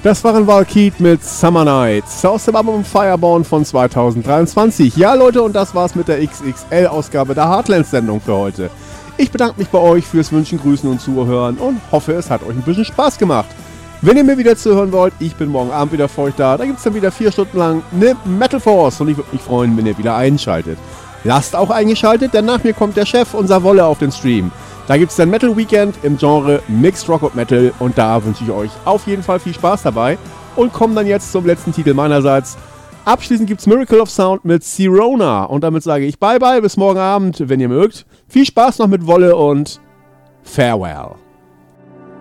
Das waren Valkeed mit Summer Nights aus dem Album Fireborn von 2023. Ja Leute, und das war's mit der XXL-Ausgabe der Heartlands-Sendung für heute. Ich bedanke mich bei euch fürs Wünschen, Grüßen und Zuhören und hoffe, es hat euch ein bisschen Spaß gemacht. Wenn ihr mir wieder zuhören wollt, ich bin morgen Abend wieder für euch da. Da gibt's dann wieder 4 Stunden lang eine Metal Force und ich würde mich freuen, wenn ihr wieder einschaltet. Lasst auch eingeschaltet, denn nach mir kommt der Chef, unser Wolle, auf den Stream. Da gibt es dann Metal Weekend im Genre Mixed Rock und Metal und da wünsche ich euch auf jeden Fall viel Spaß dabei und komme dann jetzt zum letzten Titel meinerseits. Abschließend gibt es Miracle of Sound mit Sirona und damit sage ich bye bye, bis morgen Abend, wenn ihr mögt. Viel Spaß noch mit Wolle und Farewell.